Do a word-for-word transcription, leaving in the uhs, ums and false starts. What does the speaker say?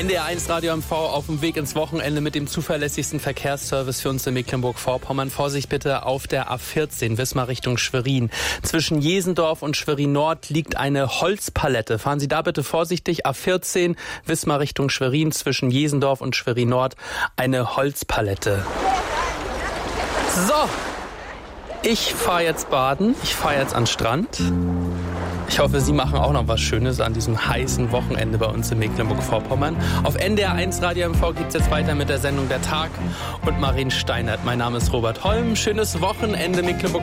N D R eins Radio M V auf dem Weg ins Wochenende mit dem zuverlässigsten Verkehrsservice für uns in Mecklenburg-Vorpommern. Vorsicht bitte auf der A vierzehn, Wismar Richtung Schwerin. Zwischen Jesendorf und Schwerin-Nord liegt eine Holzpalette. Fahren Sie da bitte vorsichtig. A vierzehn, Wismar Richtung Schwerin, zwischen Jesendorf und Schwerin-Nord eine Holzpalette. So, ich fahre jetzt baden. Ich fahre jetzt an den Strand. Ich hoffe, Sie machen auch noch was Schönes an diesem heißen Wochenende bei uns in Mecklenburg-Vorpommern. Auf N D R eins Radio M V geht es jetzt weiter mit der Sendung Der Tag und Maren Steinert. Mein Name ist Robert Holm. Schönes Wochenende Mecklenburg-Vorpommern.